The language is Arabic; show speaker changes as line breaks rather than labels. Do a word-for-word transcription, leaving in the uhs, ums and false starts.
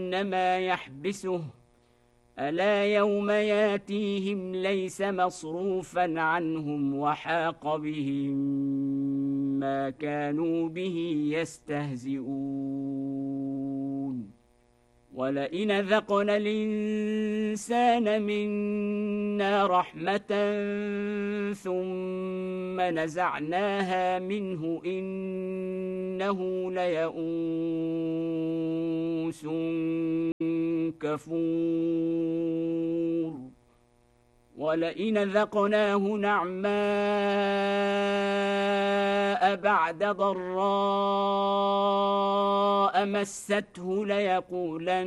ما يحبسه ألا يوم ياتيهم ليس مصروفا عنهم وحاق بهم ما كانوا به يستهزئون ولئن ذقنا الإنسان منا رحمة ثم نزعناها منه إنه ليئوس كفور ولئن ذقناه نعماء بعد ضراء مسته ليقولن